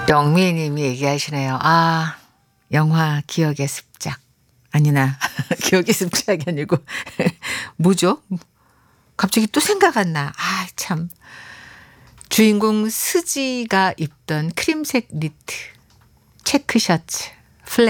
영미님이 얘기하시네요. 아, 영화 기억의 습작. 아니나 기억의 습작이 아니고 뭐죠? 갑자기 또 생각 안 나. 아, 참. 주인공 스지가 입던 크림색 니트 체크 셔츠.